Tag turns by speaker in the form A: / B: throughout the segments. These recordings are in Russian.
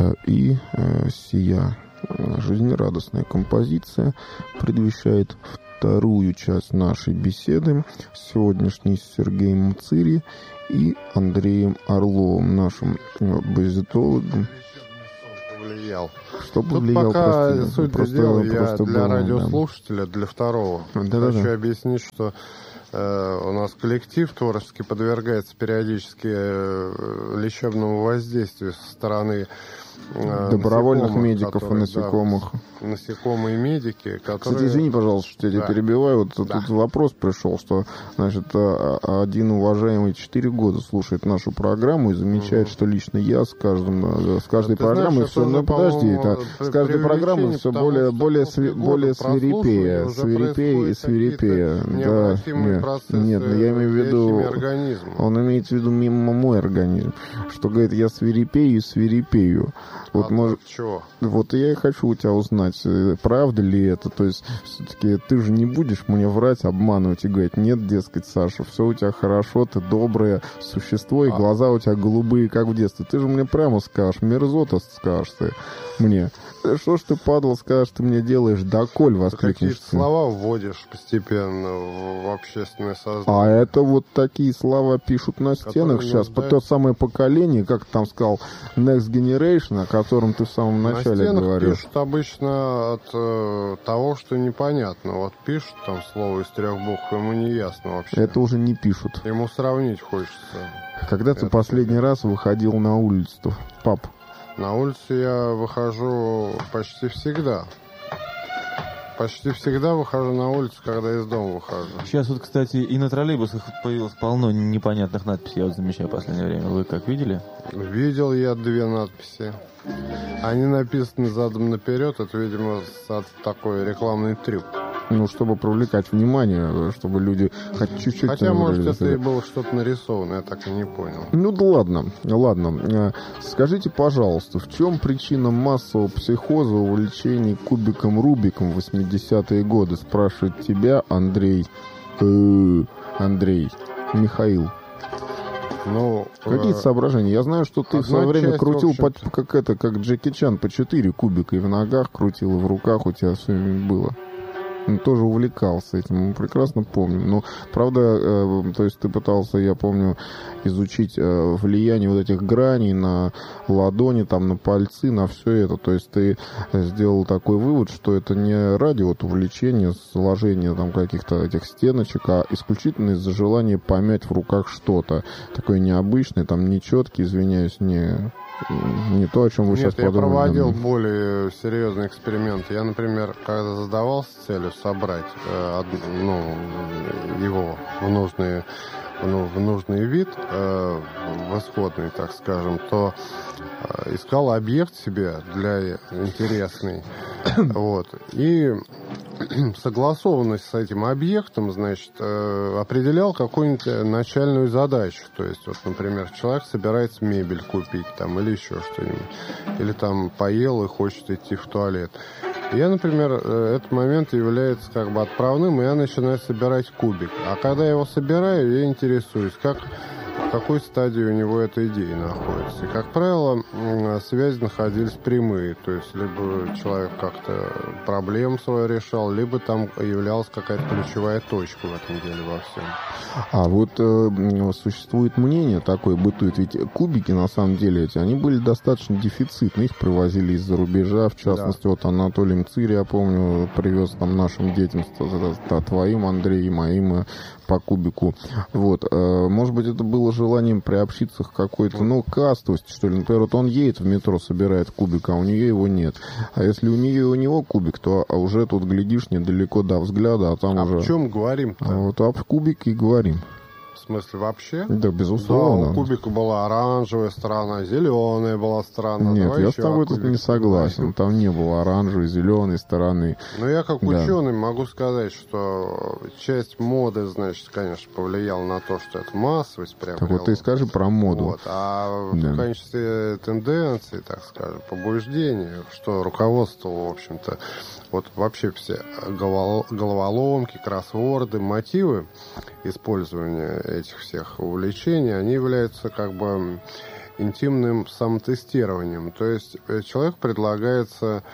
A: И сия жизнерадостная композиция предвещает вторую часть нашей беседы, сегодняшней с Сергеем Мцири и Андреем Орловым, нашим баситологом. Что повлиял?
B: Тут пока суть дела, я
A: для
B: думаю, радиослушателя, для второго, хочу объяснить, что у нас коллектив творческий подвергается периодически лечебному воздействию со стороны
A: добровольных медиков и насекомых.
B: Да, насекомые медики, которые...
A: Кстати, извини, пожалуйста, что я тебя перебиваю. Вот тут вопрос пришел, что, значит, один уважаемый 4 года слушает нашу программу и замечает, что лично я с каждой программой все... Ну, подожди, с каждой программой все более свирепее. Да, нет, я имею в виду... Он имеет в виду мимо мой организм. Что, говорит, я свирепею. Вот, вот я и хочу у тебя узнать, правда ли это. То есть, все-таки ты же не будешь мне врать, обманывать и говорить: нет, дескать, Саша, все у тебя хорошо, ты доброе существо, и глаза у тебя голубые, как в детстве. Ты же мне прямо скажешь, мерзота скажешь ты мне. Что ж ты, падла, скажешь, ты мне делаешь, доколь воскликнешь.
B: Какие слова вводишь постепенно в общественное сознание.
A: А это вот такие слова пишут на стенах сейчас. То самое поколение, как там сказал, Next Generation, о котором ты в самом начале говорил.
B: На пишут обычно от того, что непонятно. Вот пишут там слово из 3 букв, ему не ясно вообще.
A: Это уже не пишут.
B: Ему сравнить хочется.
A: Когда ты последний раз выходил на улицу, пап?
B: На улицу я выхожу почти всегда. Почти всегда выхожу на улицу, когда из дома выхожу.
C: Сейчас вот, кстати, и на троллейбусах появилось полно непонятных надписей, я вот замечаю в последнее время. Вы как видели?
B: Видел я 2 надписи. Они написаны задом наперед, это, видимо, такой рекламный трюк.
A: Ну, чтобы привлекать внимание, чтобы люди хоть чуть-чуть...
B: Хотя, может, это и было что-то нарисовано, я так и не понял.
A: Ну, да ладно. Скажите, пожалуйста, в чем причина массового психоза увлечений кубиком Рубиком в 80-е годы? Спрашивает тебя Андрей. Михаил.
B: Ну,
A: какие соображения? Я знаю, что ты в свое время крутил, как Джеки Чан, по 4 кубика, и в ногах крутил, и в руках у тебя все было. Он тоже увлекался этим, мы прекрасно помним. Но, правда, то есть ты пытался, я помню, изучить влияние вот этих граней на ладони, там, на пальцы, на все это. То есть ты сделал такой вывод, что это не ради вот увлечения, сложения там каких-то этих стеночек, а исключительно из-за желания помять в руках что-то. Такое необычное, там, нечеткий, извиняюсь, не то, о чем вы сейчас подумали.
B: Я проводил более серьезные эксперименты. Я, например, когда задавался целью собрать его в нужный вид, в исходный, так скажем, то искал объект себе для интересный. Вот. И согласованность с этим объектом, значит, определял какую-нибудь начальную задачу. То есть, вот, например, человек собирается мебель купить там, или еще что-нибудь. Или там поел и хочет идти в туалет. Я, например, этот момент является как бы отправным, и я начинаю собирать кубик. А когда я его собираю, я интересуюсь, в какой стадии у него эта идея находится. И, как правило, связи находились прямые. То есть, либо человек как-то проблему свою решал, либо там являлась какая-то ключевая точка в этом деле во всем.
A: А вот существует мнение такое, бытует, ведь кубики, на самом деле, они были достаточно дефицитны, их привозили из-за рубежа, в частности, вот Анатолий Мцири, я помню, привез там нашим детям, твоим, Андрей, и моим, по кубику. Вот. Может быть, это было желанием приобщиться к какой-то, кастовости, что ли. Например, вот он едет в метро, собирает кубик, а у нее его нет. А если у нее и у него кубик, то уже тут, глядишь, недалеко до взгляда, а там уже...
B: о чем говорим-то?
A: Вот об кубике и говорим.
B: В смысле, вообще?
A: Да, безусловно.
B: Да, у кубика была оранжевая сторона, зеленая была сторона.
A: Нет, я с тобой тут не согласен. Там не было оранжевой, зеленой стороны.
B: Но я как ученый могу сказать, что часть моды, значит, конечно, повлияла на то, что это массовость приобрела.
A: Так вот ты скажи про моду.
B: Вот. А в качестве тенденции, так скажем, побуждения, что руководствовало, в общем-то, вот вообще все головоломки, кроссворды, мотивы использования этих всех увлечений, они являются как бы интимным самотестированием. То есть человеку предлагается,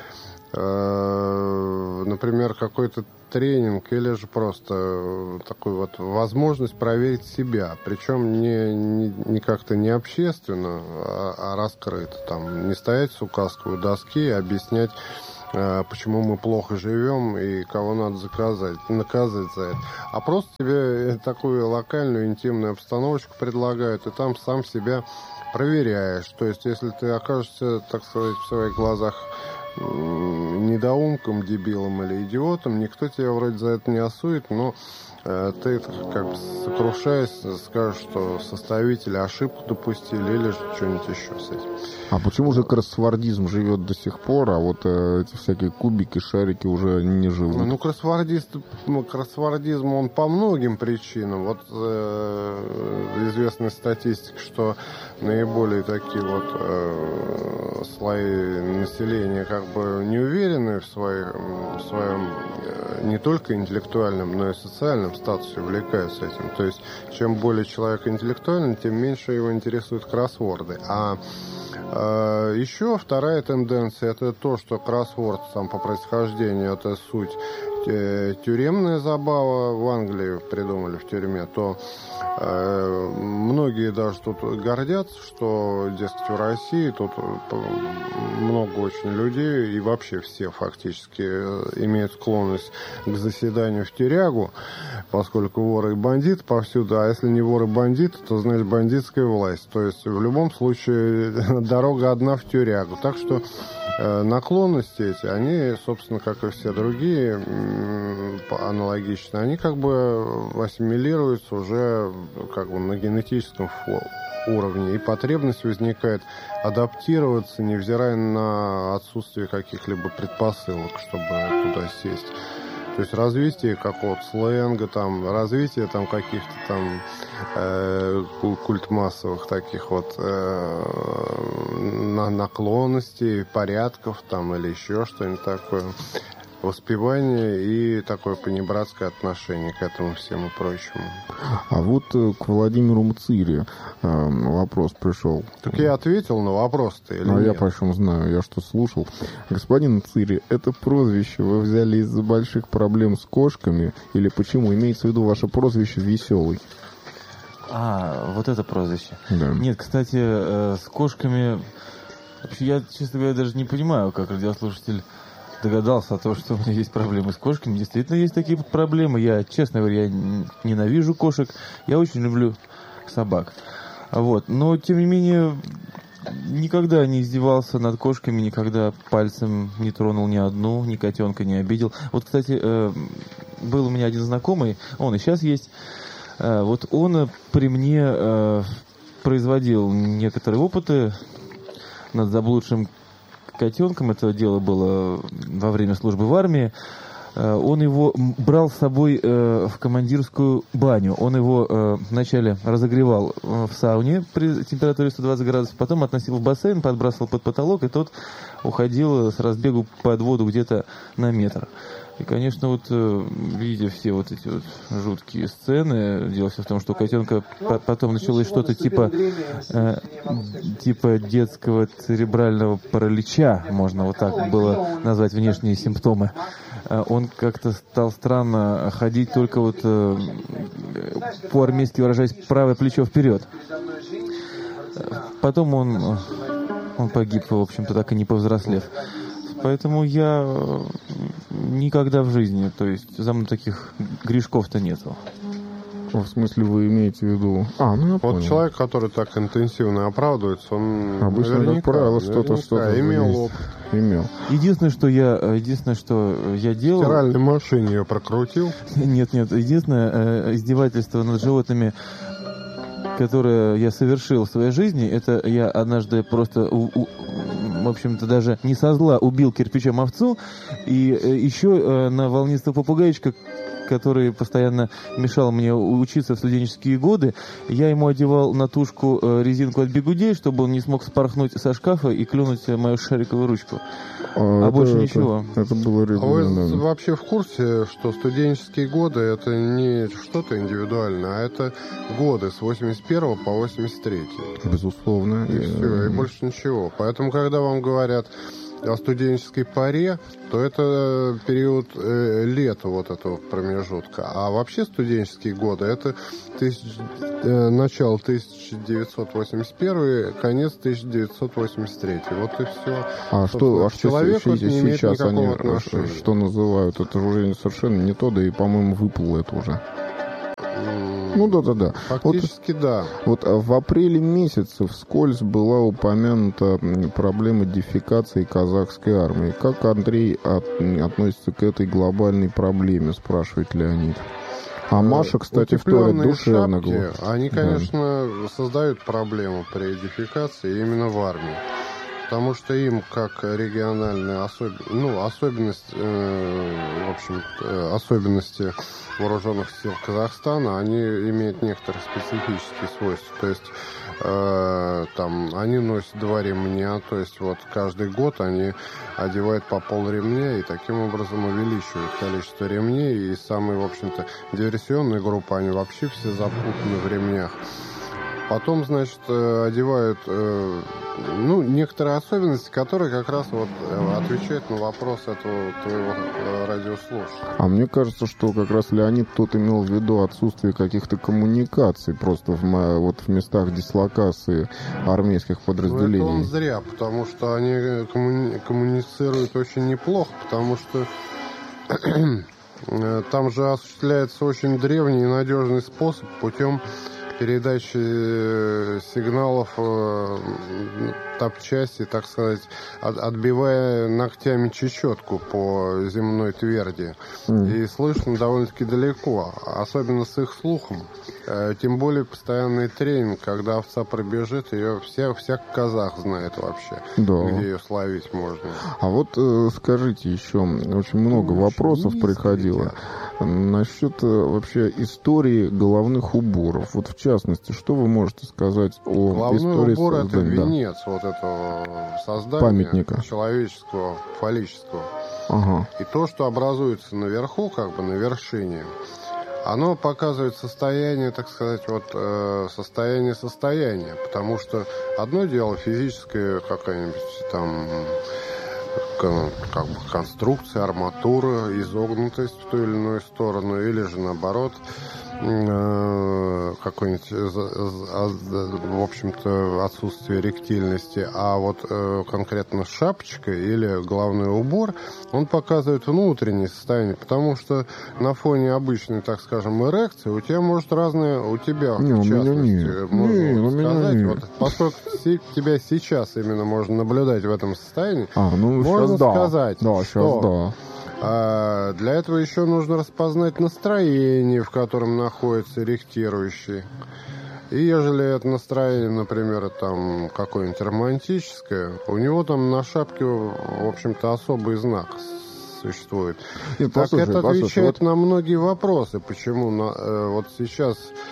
B: например, какой-то тренинг или же просто такую вот возможность проверить себя. Причем не как-то не общественно, а раскрыто. Там, не стоять с указкой у доски и объяснять, почему мы плохо живем и кого надо наказать за это. А просто тебе такую локальную интимную обстановочку предлагают, и там сам себя проверяешь. То есть, если ты окажешься, так сказать, в своих глазах недоумком, дебилом или идиотом, никто тебя вроде за это не осудит, но ты, как бы сокрушаясь, скажешь, что составители ошибку допустили или же что-нибудь еще с этим.
A: А почему же кроссвордизм живет до сих пор, а вот эти всякие кубики, шарики уже не живут?
B: Ну, кроссвордизм, он по многим причинам. Вот известная статистика, что наиболее такие вот слои населения как бы не уверены в своем не только интеллектуальном, но и социальном статусе, увлекаются этим. То есть, чем более человек интеллектуальный, тем меньше его интересуют кроссворды. А еще вторая тенденция — это то, что кроссворд сам по происхождению — это суть тюремная забава. В Англии придумали в тюрьме, то многие даже тут гордятся, что, дескать, в России тут много очень людей, и вообще все фактически имеют склонность к заседанию в тюрягу, поскольку воры и бандиты повсюду, а если не воры и бандиты, то, значит, бандитская власть. То есть, в любом случае, дорога одна в тюрягу. Так что наклонности эти, они, собственно, как и все другие, аналогично, они как бы ассимилируются уже как бы на генетическом уровне, и потребность возникает адаптироваться, невзирая на отсутствие каких-либо предпосылок, чтобы туда сесть. То есть развитие какого-то сленга, там, развитие там каких-то там культмассовых таких вот наклонностей, порядков там или еще что-нибудь такое. Воспевание и такое понебратское отношение к этому всему прочему.
A: А вот к Владимиру Мцири вопрос пришел.
B: Так я ответил на вопрос-то или
A: нет?
B: Я
A: почему знаю, я что слушал. Господин Мцири, это прозвище вы взяли из-за больших проблем с кошками или почему? Имеется в виду ваше прозвище «Веселый».
C: А, вот это прозвище.
A: Да.
C: Нет, кстати, с кошками... Вообще, я, честно говоря, даже не понимаю, как радиослушатель догадался о том, что у меня есть проблемы с кошками. Действительно, есть такие проблемы. Я, честно говоря, я ненавижу кошек. Я очень люблю собак. Вот. Но, тем не менее, никогда не издевался над кошками, никогда пальцем не тронул ни одну, ни котенка не обидел. Вот, кстати, был у меня один знакомый, он и сейчас есть. Вот он при мне производил некоторые опыты над заблудшим котенком. Это дело было во время службы в армии. Он его брал с собой в командирскую баню. Он его вначале разогревал в сауне при температуре 120 градусов, потом относил в бассейн, подбрасывал под потолок, и тот уходил с разбегу под воду где-то на метр. И, конечно, вот видя все вот эти вот жуткие сцены, дело все в том, что у котенка потом началось что-то типа детского церебрального паралича, можно вот так было назвать внешние симптомы. Он как-то стал странно ходить, только вот по-армейски выражаясь, правое плечо вперед. Потом он погиб, в общем-то, так и не повзрослев. Поэтому я никогда в жизни, то есть за мной таких грешков-то нету.
A: В смысле, вы имеете в виду... я
B: вот
A: понял.
B: человек, который так интенсивно оправдывается, он
A: обычно, как правило, что-то
B: имел опыт.
A: Имел.
C: Единственное, что я делал...
B: В стиральной машине ее прокрутил?
C: Нет. Единственное издевательство над животными, которое я совершил в своей жизни, это я однажды просто... в общем-то, даже не со зла убил кирпичом овцу, и еще на волнистого попугайчика который постоянно мешал мне учиться в студенческие годы. Я ему одевал на тушку резинку от бигудей, чтобы он не смог спорхнуть со шкафа и клюнуть мою шариковую ручку. Больше ничего.
A: Это было регулярно.
B: Вы вообще в курсе, что студенческие годы это не что-то индивидуальное, а это годы с 81 по 83?
A: Безусловно.
B: И все, и больше ничего. Поэтому, когда вам говорят о студенческой паре, то это период лета вот этого промежутка. А вообще студенческие годы это начало 1981, конец 1983. Вот и все.
A: Что
B: человек
A: сейчас они что называют? Это уже совершенно не то, да и, по-моему, выплыло это уже. Ну да.
B: Фактически
A: вот,
B: да.
A: Вот в апреле месяце вскользь была упомянута проблема дефекации казахской армии. Как Андрей относится к этой глобальной проблеме, спрашивает Леонид. А Маша, кстати, вторит душевно.
B: Они, конечно, создают проблему при дефекации именно в армии. Потому что им, как региональная особенности вооруженных сил Казахстана, они имеют некоторые специфические свойства. То есть они носят 2 ремня, то есть вот каждый год они одевают по полремня и таким образом увеличивают количество ремней. И самые, в общем-то, диверсионные группы, они вообще все запутаны в ремнях. Потом, значит, одевают некоторые особенности, которые как раз вот отвечают на вопрос этого твоего радиослушателя.
A: А мне кажется, что как раз Леонид тут имел в виду отсутствие каких-то коммуникаций просто в местах дислокации армейских подразделений.
B: Ну, это он зря, потому что они коммуницируют очень неплохо, потому что там же осуществляется очень древний и надежный способ путем передачи сигналов, топчась и, так сказать, отбивая ногтями чечетку по земной тверди. И слышно довольно-таки далеко, особенно с их слухом. Тем более постоянный тренинг, когда овца пробежит, ее всяк казах знает вообще, где ее словить можно.
A: А вот скажите еще, очень много вопросов приходило насчет вообще истории головных уборов. Вот в частности, что вы можете сказать о
B: головной
A: истории
B: убор
A: создания?
B: Это венец вот этого создания
A: памятника
B: человеческого, фаллического.
A: Ага.
B: И то, что образуется наверху, как бы на вершине, оно показывает состояние, так сказать, состояние. Потому что одно дело физическое какая-нибудь там как бы конструкция, арматура, изогнутость в ту или иную сторону, или же наоборот какое-нибудь, в общем-то, отсутствие ректильности, а вот конкретно шапочка или головной убор, он показывает внутреннее состояние, потому что на фоне обычной, так скажем, эрекции у тебя может разное, у тебя в частности, можно сказать, вот, поскольку тебя сейчас именно можно наблюдать в этом состоянии, можно сказать, что для этого еще нужно распознать настроение, в котором находится эректирующий. И ежели это настроение, например, там какое-нибудь романтическое, у него там на шапке, в общем-то, особый знак существует. Это отвечает на многие вопросы, почему вот сейчас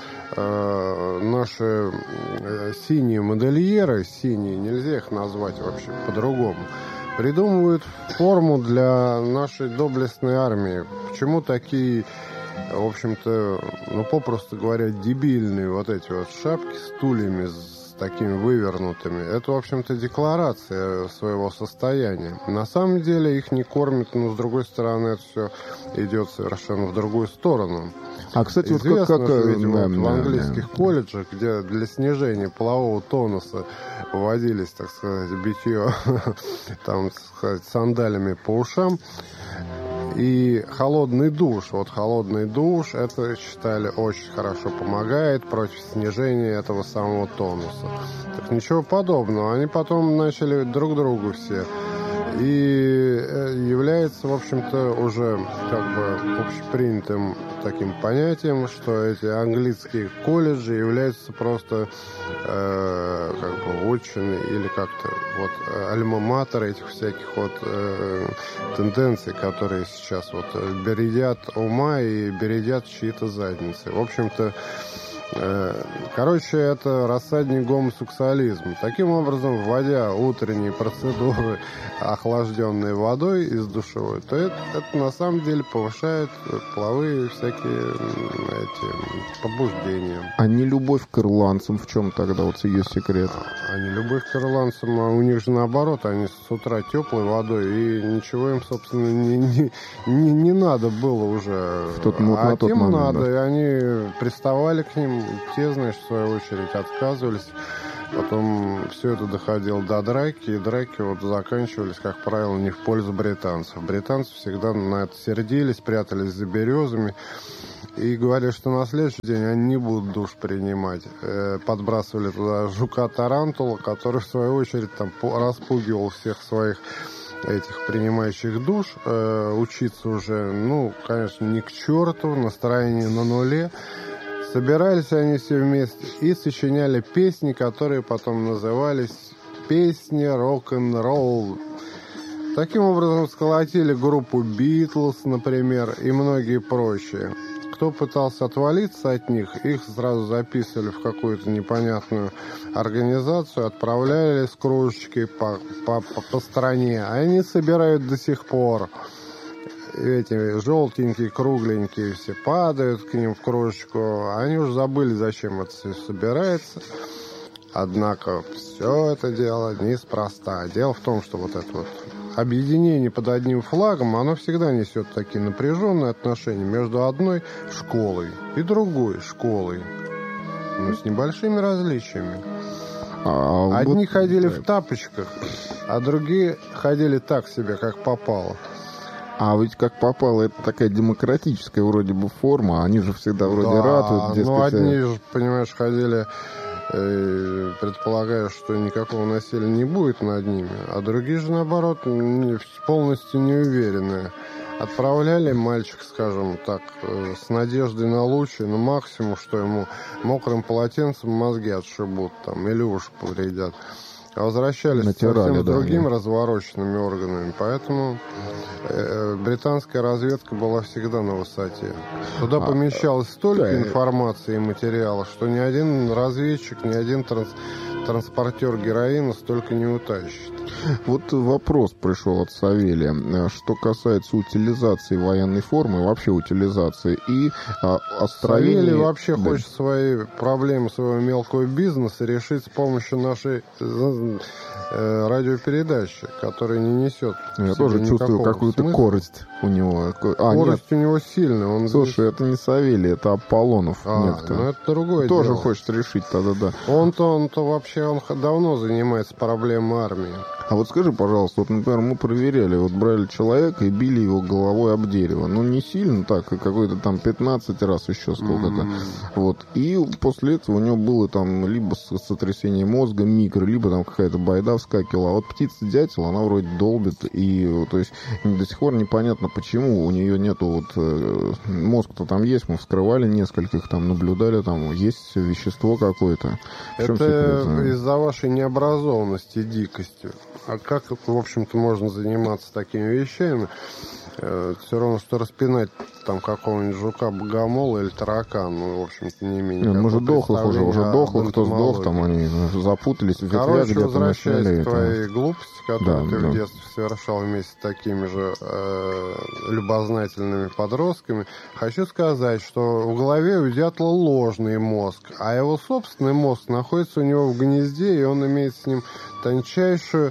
B: наши синие модельеры, синие, нельзя их назвать вообще по-другому, придумывают форму для нашей доблестной армии. Почему такие, в общем-то, попросту говоря, дебильные вот эти вот шапки с стульями, с такими вывернутыми? Это, в общем-то, декларация своего состояния. На самом деле их не кормят, но, с другой стороны, это все идет совершенно в другую сторону.
A: А, кстати,
B: известно, вот в английских колледжах, где для снижения полового тонуса вводились, так сказать, битье там, так сказать, сандалями по ушам, и холодный душ. Вот холодный душ, это, считали, очень хорошо помогает против снижения этого самого тонуса. Так ничего подобного. Они потом начали друг другу все И является, в общем-то, уже как бы общепринятым таким понятием, что эти английские колледжи являются просто как бы вотчины или как-то вот альма-матер этих всяких вот тенденций, которые сейчас вот бередят ума и бередят чьи-то задницы. В общем-то, короче, это рассадник гомосексуализма. Таким образом, вводя утренние процедуры, охлажденной водой из душевой, то это на самом деле повышает половые всякие побуждения.
A: А не любовь к ирландцам в чем тогда вот ее секрет?
B: А не любовь к ирландцам, а у них же наоборот, они с утра теплой водой, и ничего им, собственно, не надо было уже.
A: На тот момент,
B: надо,
A: да.
B: И они приставали к ним, те, знаешь, в свою очередь отказывались. Потом все это доходило до драки, и драки вот заканчивались, как правило, не в пользу британцев. Британцы всегда на это сердились, прятались за березами и говорили, что на следующий день они не будут душ принимать. Подбрасывали туда жука-тарантула, который, в свою очередь, там распугивал всех своих этих принимающих душ. Учиться уже, ну, конечно, не к черту, настроение на нуле. Собирались они все вместе и сочиняли песни, которые потом назывались «Песни рок-н-ролл». Таким образом сколотили группу «Битлз», например, и многие прочие. Кто пытался отвалиться от них, их сразу записывали в какую-то непонятную организацию, отправляли с кружечкой по стране. А они собирают до сих пор. Эти желтенькие, кругленькие все падают к ним в кружечку. Они уже забыли, зачем это все собирается. Однако все это дело неспроста. Дело в том, что вот это вот объединение под одним флагом, оно всегда несет такие напряженные отношения между одной школой и другой школой. Но с небольшими различиями. Одни ходили в тапочках, а другие ходили так себе, как попало.
A: А ведь как попало, это такая демократическая вроде бы форма, они же всегда вроде ратуют.
B: Да, но одни же, понимаешь, ходили, предполагая, что никакого насилия не будет над ними, а другие же, наоборот, полностью неуверенные. Отправляли мальчик, скажем так, с надеждой на лучшее, но максимум, что ему мокрым полотенцем мозги отшибут там, или уши повредят. А возвращались совсем с другими развороченными органами. Поэтому британская разведка была всегда на высоте. Туда помещалось столько информации и материала, что ни один разведчик, ни один транспортер героина столько не утащит.
A: Вот вопрос пришел от Савелия. Что касается утилизации военной формы, вообще утилизации и остроения...
B: Савелий вообще хочет свои проблемы своего мелкого бизнеса решить с помощью нашей радиопередачи, которая не несет.
A: Я тоже чувствую какую-то корость у него.
B: Корость у него сильная.
A: Слушай, это не Савелий, это Аполлонов.
B: Ну это другое
A: тоже
B: дело.
A: Хочет решить тогда, да.
B: Он вообще давно занимается проблемой армии.
A: А вот скажи, пожалуйста, вот, например, мы проверяли, вот брали человека и били его головой об дерево. Ну, не сильно так, какой-то там 15 раз еще сколько-то. Вот. И после этого у него было там либо сотрясение мозга, микро, либо там какая-то байда вскакивала. А вот птица-дятел, она вроде долбит. И, то есть, до сих пор непонятно, почему у нее нету вот... Мозг-то там есть, мы вскрывали нескольких, там наблюдали, там есть вещество какое-то.
B: Это из-за вашей необразованности и дикости. А как, в общем-то, можно заниматься такими вещами? Все равно, что распинать там какого-нибудь жука-богомола или таракана, ну, в общем-то, не менее.
A: Мы же дохлых уже дохлых, кто сдох, там они запутались в ветвях, где-то
B: возвращаясь к твоей глупости, которую ты в детстве совершал вместе с такими же любознательными подростками, хочу сказать, что в голове у дятла ложный мозг, а его собственный мозг находится у него в гнезде, и он имеет с ним тончайшую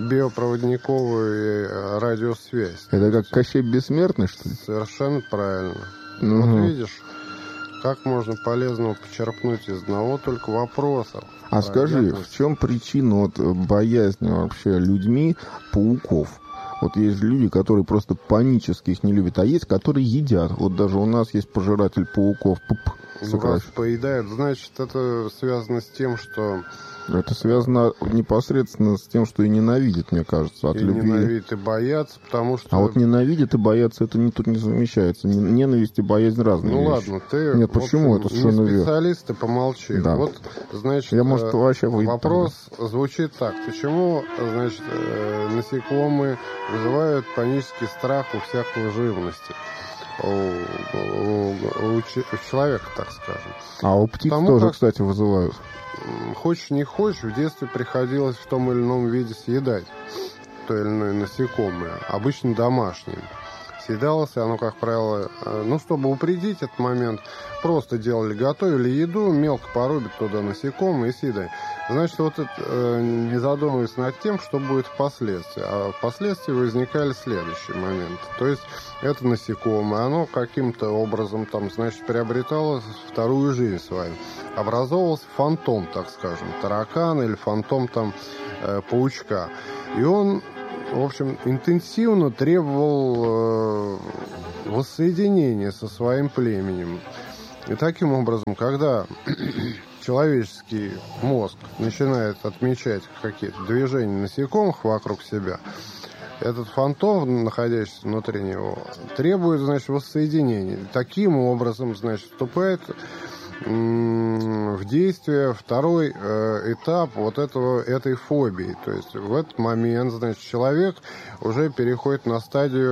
B: биопроводниковую радиосвязь.
A: Это как Кощей Бессмертный, что ли?
B: Совершенно правильно. Вот видишь, как можно полезного почерпнуть из одного только вопроса.
A: А скажи, в чем причина вот боязни вообще людьми пауков? Вот есть люди, которые просто панически их не любят, а есть, которые едят. Вот даже у нас есть пожиратель пауков.
B: раз поедает, значит, это связано с тем, что...
A: Это связано непосредственно с тем, что и ненавидит, мне кажется, от
B: и
A: любви.
B: Ненавидит, и боятся, потому что...
A: А вот ненавидит и боятся, это тут не замещается. Ненависть и боязнь разные вещи.
B: Ладно, ты...
A: Нет, почему это совершенно верно?
B: Специалист, ты помолчи.
A: Да.
B: Вот, значит,
A: я, может, вообще
B: вопрос звучит так. Почему, значит, насекомые вызывают панический страх у всякой живности? У человека, так скажем.
A: А у птиц тоже, кстати, вызывают.
B: Хочешь не хочешь, в детстве приходилось в том или ином виде съедать то или иное насекомое, обычно домашнее. Съедалось оно, как правило, чтобы упредить этот момент, просто готовили еду, мелко порубят туда насекомые и съедали. Значит, вот это, не задумываясь над тем, что будет впоследствии. А впоследствии возникали следующие моменты. То есть это насекомое, оно каким-то образом там, значит, приобретало вторую жизнь свою. Образовывался фантом, так скажем, таракана или фантом там паучка. И он, в общем, интенсивно требовал воссоединения со своим племенем. И таким образом, когда человеческий мозг начинает отмечать какие-то движения насекомых вокруг себя, этот фантом, находящийся внутри него, требует, значит, воссоединения. Таким образом, значит, вступает в действие второй этап вот этой фобии. То есть в этот момент, значит, человек уже переходит на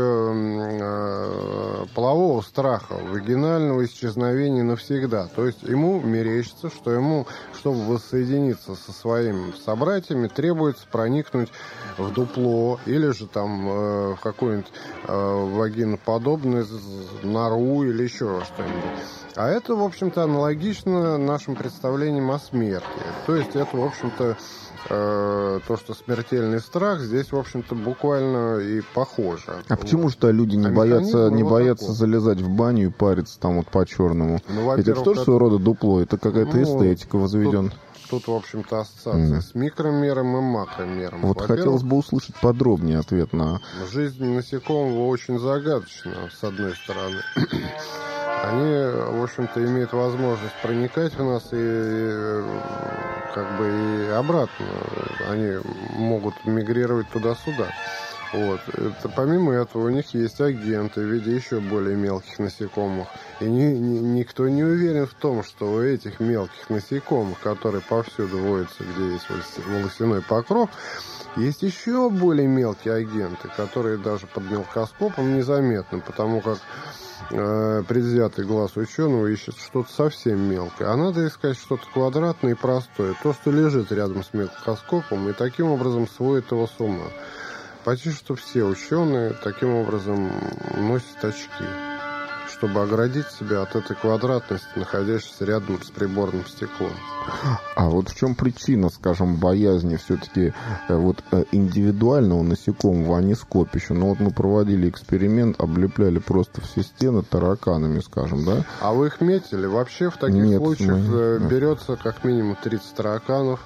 B: стадию полового страха, вагинального исчезновения навсегда. То есть ему мерещится, что ему, чтобы воссоединиться со своими собратьями, требуется проникнуть в дупло или же там в какую-нибудь вагиноподобную нору или еще что-нибудь. А это, в общем-то, аналогично нашим представлениям о смерти. То есть это, в общем-то, то, что смертельный страх, здесь, в общем-то, буквально и похоже.
A: А почему же-то люди не боятся залезать в баню и париться там вот по-черному? Это тоже своего рода дупло? Это какая-то эстетика возведена?
B: Тут, в общем-то, ассоциация с микромером и макромером.
A: Вот хотелось бы услышать подробнее ответ на...
B: Жизнь насекомого очень загадочна, с одной стороны. Они, в общем-то, имеют возможность проникать в нас и как бы и обратно. Они могут мигрировать туда-сюда. Вот. Помимо этого у них есть агенты в виде еще более мелких насекомых. И никто не уверен в том, что у этих мелких насекомых, которые повсюду водятся, где есть волосяной покров, есть еще более мелкие агенты, которые даже под мелкоскопом незаметны, потому как предвзятый глаз ученого ищет что-то совсем мелкое. А надо искать что-то квадратное и простое. То, что лежит рядом с микроскопом, и таким образом сводит его с ума. Почти что все ученые таким образом носят очки, чтобы оградить себя от этой квадратности, находящейся рядом с приборным стеклом.
A: А вот в чем причина, скажем, боязни все-таки вот индивидуального насекомого, а не скопища? Ну вот мы проводили эксперимент, облепляли просто все стены тараканами, скажем, да?
B: А вы их метили? Вообще в таких случаях берется как минимум 30 тараканов,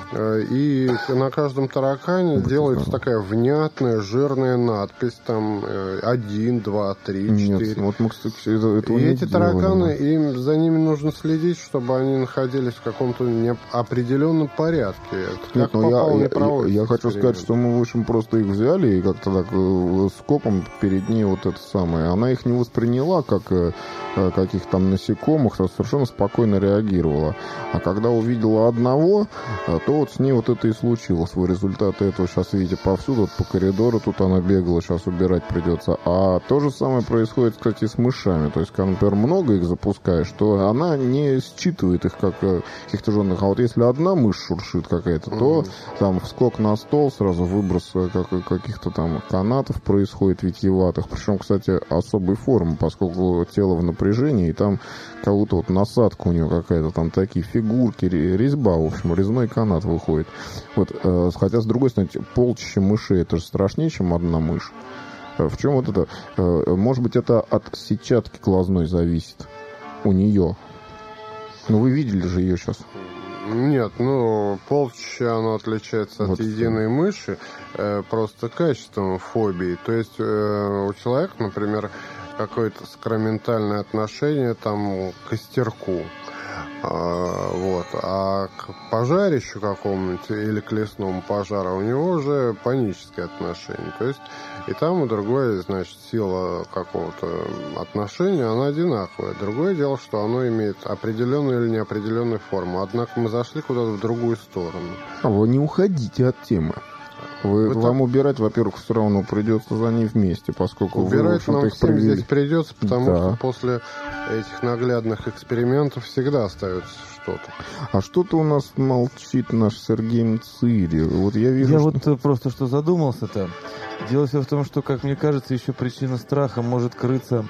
B: и на каждом таракане делается такая внятная, жирная надпись, там 1, 2, 3, 4.
A: Нет, вот мы, кстати, этого
B: и
A: не
B: эти тараканы, за ними нужно следить, чтобы они находились в каком-то определенном порядке.
A: Нет, я хочу сказать, что мы, в общем, просто их взяли и как-то так скопом перед ней вот это самое. Она их не восприняла как каких-то там насекомых, то совершенно спокойно реагировала. А когда увидела одного, то вот с ней вот это и случилось. В результате этого сейчас, видите, повсюду, вот по коридору тут она бегала, сейчас убирать придется. А то же самое происходит, кстати, с мышами. То есть, когда, например, много их запускаешь, то она не считывает их как каких-то жженых. А вот если одна мышь шуршит какая-то, то там вскок на стол, сразу выброс каких-то там канатов происходит витиеватых. Причем, кстати, особой формы, поскольку тело в напряжении, и там как-то вот насадка у нее какая-то, там такие фигурки, резьба, в общем, резной канат выходит. Вот, хотя, с другой стороны, полчища мышей, это же страшнее, чем одна мышь. В чем вот это? Может быть, это от сетчатки глазной зависит у нее. Ну, вы видели же ее сейчас.
B: Нет, полчища оно отличается от единой мыши просто качеством фобии. То есть у человека, например, какое-то сакраментальное отношение там к костерку. Вот. А к пожарищу какому-нибудь или к лесному пожару у него уже паническое отношение. То есть и там, и другое, значит, сила какого-то отношения, она одинаковая. Другое дело, что оно имеет определенную или неопределенную форму. Однако мы зашли куда-то в другую сторону.
A: А вы не уходите от темы. Вам убирать, во-первых, все равно придется за ней вместе, поскольку
B: убирать
A: вы,
B: нам
A: их
B: всем
A: привели.
B: Здесь придется, потому что после этих наглядных экспериментов всегда остается что-то.
A: А что-то у нас молчит наш Сергей Мцири. Вот я вижу,
C: я вот просто что задумался-то. Дело все в том, что, как мне кажется, еще причина страха может крыться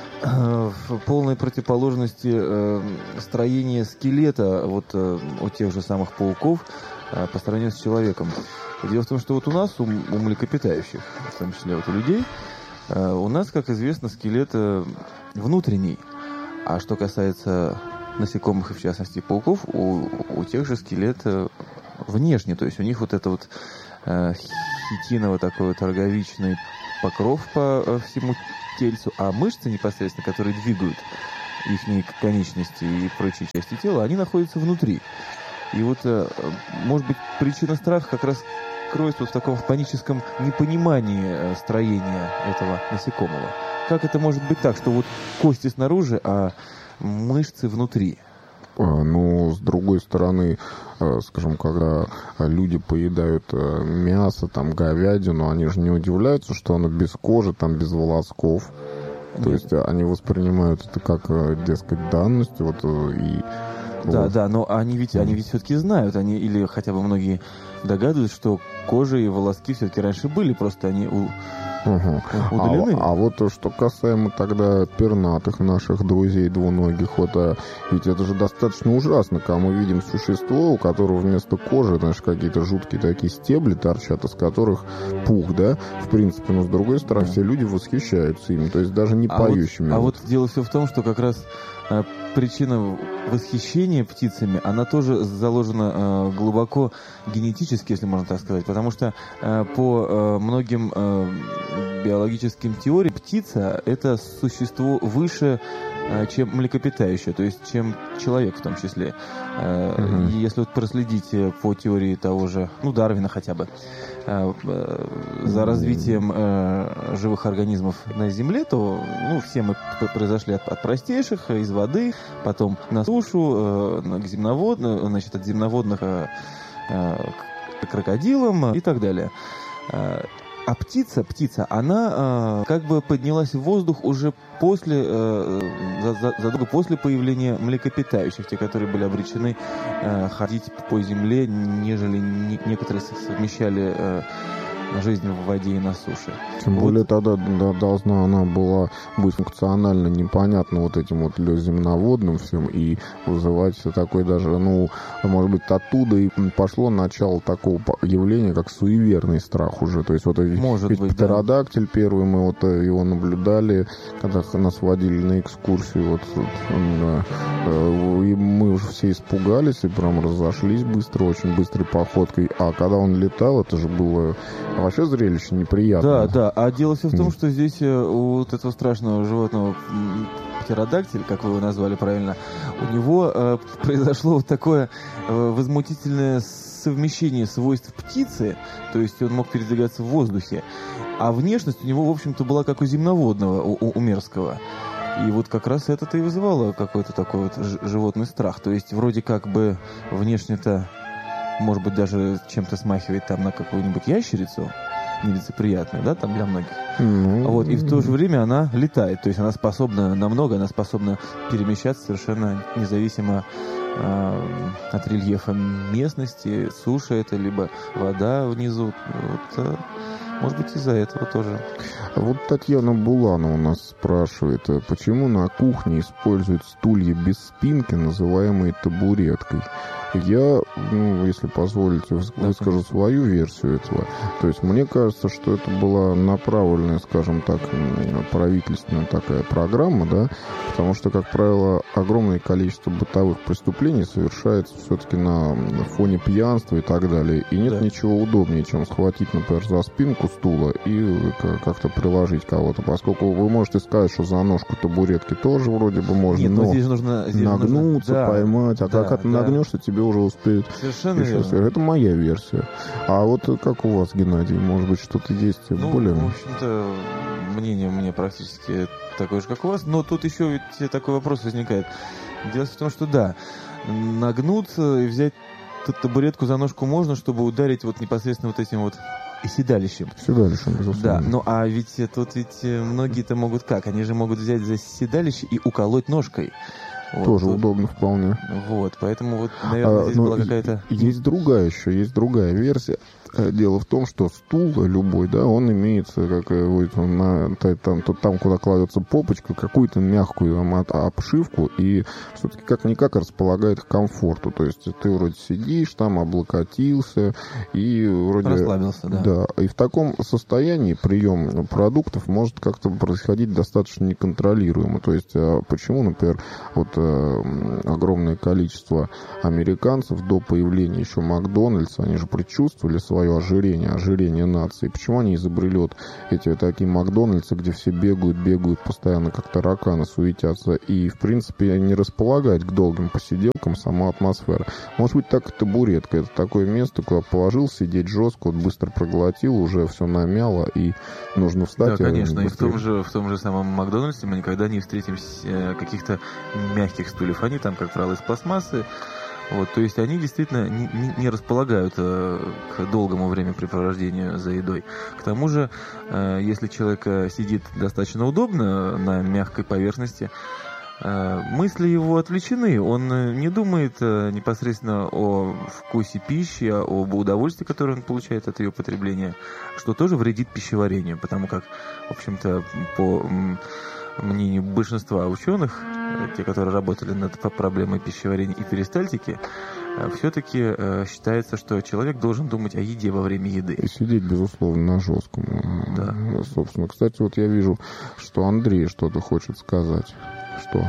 C: в полной противоположности строения скелета вот у тех же самых пауков по сравнению с человеком. Дело в том, что вот у нас, у млекопитающих, в том числе вот у людей, у нас, как известно, скелет внутренний. А что касается насекомых и, в частности, пауков, у тех же скелет внешний. То есть у них вот это вот хитиново такой вот роговичный покров по всему тельцу, а мышцы непосредственно, которые двигают их конечности и прочие части тела, они находятся внутри. И вот, может быть, причина страха как раз кроется вот в таком паническом непонимании строения этого насекомого. Как это может быть так, что вот кости снаружи, а мышцы внутри?
A: Ну, с другой стороны, скажем, когда люди поедают мясо, там, говядину, они же не удивляются, что оно без кожи, там, без волосков. Нет. То есть они воспринимают это как, дескать, данность, вот, и...
C: Да,
A: вот.
C: да, но они ведь все-таки знают, или хотя бы многие догадываются, что кожа и волоски все-таки раньше были, просто они удалены.
A: А вот что касаемо тогда пернатых наших друзей двуногих, вот, ведь это же достаточно ужасно, когда мы видим существо, у которого вместо кожи, знаешь, какие-то жуткие такие стебли торчат, из которых пух, да, в принципе, но с другой стороны, все люди восхищаются ими, то есть даже не поющими.
C: Вот дело все в том, что как раз причина восхищения птицами, она тоже заложена глубоко генетически, если можно так сказать, потому что по многим биологическим теориям птица — это существо выше, чем млекопитающее, то есть чем человек в том числе. Если вот проследить по теории того же, Дарвина хотя бы, за развитием живых организмов на Земле, то все мы произошли от простейших, из воды, потом на сушу, к земноводным, значит, от земноводных к крокодилам и так далее. А птица, она как бы поднялась в воздух уже задолго после появления млекопитающих, те, которые были обречены ходить по земле, нежели некоторые совмещали жизнь в воде и на суше.
A: Тем более тогда должна она была быть функционально непонятна вот этим вот земноводным всем и вызывать такой даже, может быть, оттуда и пошло начало такого явления, как суеверный страх уже. То есть вот ведь птеродактиль первый, мы вот его наблюдали, когда нас водили на экскурсию, и мы уже все испугались и прям разошлись быстро, очень быстрой походкой. А когда он летал, это же было вообще зрелище неприятное.
C: Да. А дело все в том, что здесь у вот этого страшного животного птеродактиль, как вы его назвали правильно, у него произошло вот такое возмутительное совмещение свойств птицы, то есть он мог передвигаться в воздухе, а внешность у него, в общем-то, была как у земноводного, у мерзкого. И вот как раз это-то и вызывало какой-то такой вот животный страх. То есть вроде как бы внешне-то, может быть, даже чем-то смахивает там на какую-нибудь ящерицу, нелицеприятную, да, там для многих. И в то же время она летает, то есть она способна на много, она способна перемещаться совершенно независимо от рельефа местности, суша это, либо вода внизу. Может быть, из-за этого тоже.
A: Вот Татьяна Булана у нас спрашивает, почему на кухне используют стулья без спинки, называемые табуреткой? Я, если позволите, выскажу свою версию этого. То есть мне кажется, что это была направленная, скажем так, правительственная такая программа, да, потому что, как правило, огромное количество бытовых преступлений совершается все-таки на фоне пьянства и так далее. И нет ничего удобнее, чем схватить, например, за спинку стула и как-то приложить кого-то, поскольку вы можете сказать, что за ножку табуретки тоже вроде бы можно,
C: нет,
A: но
C: здесь нужно
A: нагнуться,
C: да,
A: поймать, а как нагнешься, тебе уже успеют.
C: Совершенно верно.
A: Это моя версия. А вот как у вас, Геннадий, может быть, что-то есть более...
C: в общем-то, мнение у меня практически такое же, как у вас, но тут еще ведь такой вопрос возникает. Дело в том, что да, нагнуться и взять табуретку за ножку можно, чтобы ударить вот непосредственно вот этим вот седалищем.
A: Седалищем, безусловно.
C: Да, ну а ведь тут многие-то могут как? Они же могут взять за седалище и уколоть ножкой.
A: Тоже удобно вполне.
C: Вот, поэтому вот, наверное, здесь была какая-то...
A: Есть другая версия. Дело в том, что стул любой, да, он имеется, там, куда кладется попочка, какую-то мягкую обшивку и все-таки как-никак располагает к комфорту. То есть ты вроде сидишь, там облокотился и вроде...
C: Расслабился, да.
A: Да, и в таком состоянии прием продуктов может как-то происходить достаточно неконтролируемо. То есть почему, например, вот огромное количество американцев до появления еще Макдональдса, они же предчувствовали свое ожирение нации. Почему они изобрели вот эти такие Макдональдсы, где все бегают постоянно, как тараканы суетятся, и, в принципе, не располагает к долгим посиделкам сама атмосфера. Может быть, так и табуретка. Это такое место, куда положил сидеть жестко, вот быстро проглотил, уже все намяло, и нужно встать.
C: Да, конечно, и в том же самом Макдональдсе мы никогда не встретим каких-то мягких стульев. Они там, как правило, из пластмассы. Вот, то есть они действительно не располагают к долгому времяпрепровождению за едой. К тому же, если человек сидит достаточно удобно на мягкой поверхности, мысли его отвлечены. Он не думает непосредственно о вкусе пищи, об удовольствии, которое он получает от ее потребления, что тоже вредит пищеварению, потому как, в общем-то, по мнению большинства ученых, те, которые работали над проблемой пищеварения и перистальтики, все-таки считается, что человек должен думать о еде во время еды.
A: И сидеть, безусловно, на жестком.
C: Да.
A: Собственно, кстати, вот я вижу, что Андрей что-то хочет сказать. Что?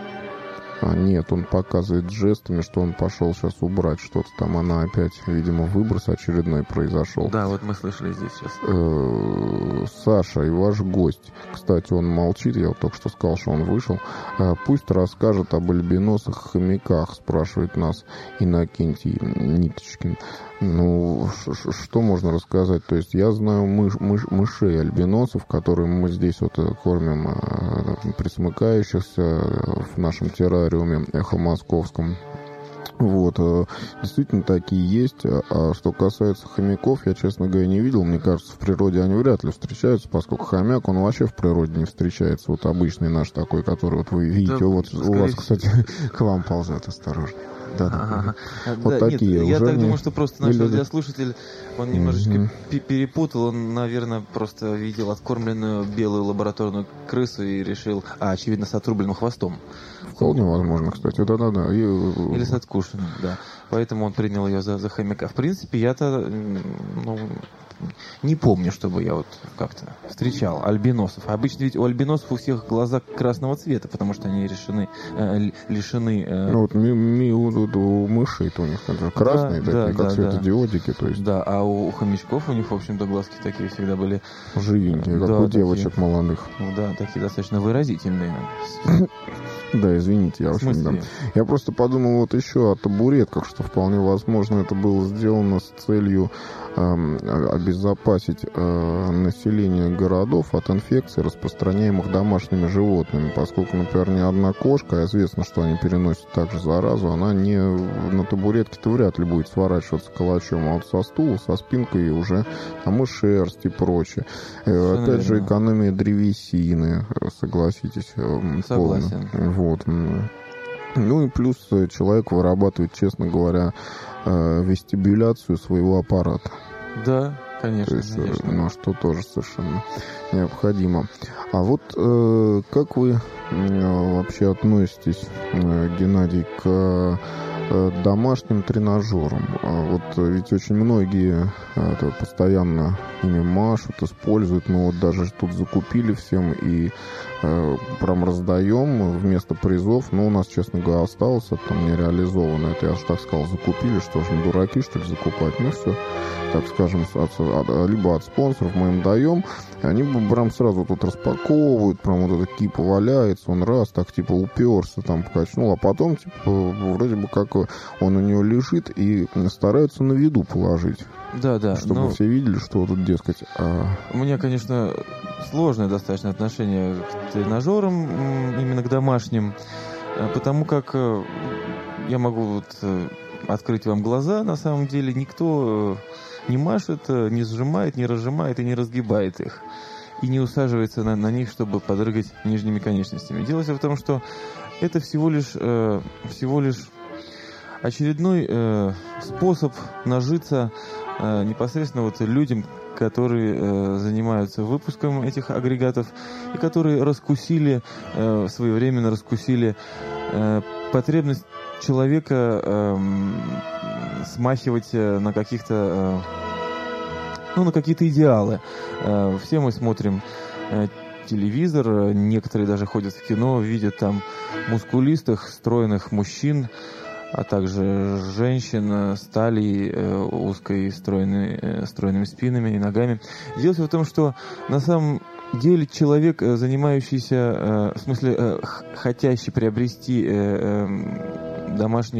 A: Нет, он показывает жестами, что он пошел сейчас убрать что-то там. Она опять, видимо, выброс очередной произошел.
C: Да, вот мы слышали здесь сейчас.
A: Саша и ваш гость. Кстати, он молчит, я вот только что сказал, что он вышел. Пусть расскажет об альбиносах и хомяках, спрашивает нас Иннокентий Ниточкин. Ну, что можно рассказать? То есть я знаю мышей альбиносов, которые мы здесь вот кормим присмыкающихся в нашем террариуме эхо-московском. Вот, действительно такие есть. А что касается хомяков, я, честно говоря, не видел. Мне кажется, в природе они вряд ли встречаются, поскольку хомяк, он вообще в природе не встречается. Вот обычный наш такой, который вот вы видите. Да, вот у вас, кстати, к вам ползет, осторожно. Да, вот
C: да,
A: такие.
C: Нет, я так думаю, что просто наш радиослушатель, он немножечко перепутал, он, наверное, просто видел откормленную белую лабораторную крысу и решил, очевидно, с отрубленным хвостом.
A: Вполне возможно, кстати, да-да-да.
C: Или с откушенным, да. Поэтому он принял ее за хомяка. В принципе, я-то, не помню, чтобы я вот как-то встречал альбиносов. Обычно ведь у альбиносов у всех глаза красного цвета, потому что они лишены...
A: Ну вот у мышей-то у них красные, да, такие, как светодиодики. То есть.
C: Да, а у хомячков у них, в общем-то, глазки такие всегда были...
A: Живенькие, как у девочек молодых.
C: Да, такие достаточно выразительные.
A: Да, извините, я очень да. Я просто подумал вот еще о табуретках, что вполне возможно это было сделано с целью обезопасить население городов от инфекций, распространяемых домашними животными, поскольку, например, ни одна кошка, известно, что они переносят также заразу, она не на табуретке-то вряд ли будет сворачиваться калачом, а вот со стула, со спинкой уже там и шерсть и прочее. Опять же, экономия древесины, согласитесь.
C: Согласен.
A: Вот. Ну и плюс человек вырабатывает, честно говоря, вестибуляцию своего аппарата.
C: Да, конечно.
A: То есть, конечно. Что тоже совершенно необходимо. А вот как вы вообще относитесь, Геннадий, к домашним тренажером. Вот ведь очень многие постоянно ими машут, используют. Мы вот даже тут закупили всем и прям раздаем вместо призов. Но у нас, честно говоря, осталось это там не реализовано. Это я же так сказал, закупили, что же мы дураки, что ли, закупать? Ну все, так скажем, либо от спонсоров мы им даем, и они прям сразу тут распаковывают, прям вот эта кипа валяется, он раз так типа уперся, там покачнул, а потом типа вроде бы как он у него лежит и стараются на виду положить.
C: Да,
A: чтобы все видели, что тут, дескать...
C: У меня, конечно, сложное достаточно отношение к тренажерам, именно к домашним, потому как я могу вот открыть вам глаза, на самом деле никто не машет, не сжимает, не разжимает и не разгибает их. И не усаживается на них, чтобы подрыгать нижними конечностями. Дело в том, что это всего лишь очередной способ нажиться непосредственно вот людям, которые занимаются выпуском этих агрегатов и которые своевременно раскусили потребность человека смахивать на каких-то на какие-то идеалы. Все мы смотрим телевизор, некоторые даже ходят в кино, видят там мускулистых, стройных мужчин, а также женщин с талией узкой, стройными спинами и ногами. Дело в том, что на самом деле человек, занимающийся, хотящий приобрести домашние